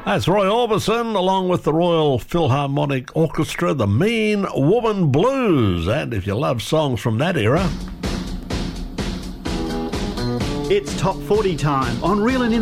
That's Roy Orbison, along with the Royal Philharmonic Orchestra, the Mean Woman Blues. And if you love songs from that era... It's Top 40 time on Real and